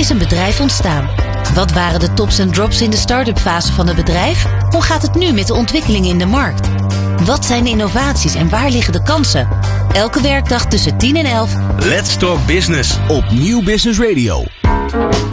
is een bedrijf ontstaan? Wat waren de tops en drops in de start-up fase van het bedrijf? Hoe gaat het nu met de ontwikkelingen in de markt? Wat zijn de innovaties en waar liggen de kansen? Elke werkdag tussen 10 en 11. Let's Talk Business op Nieuw Business Radio.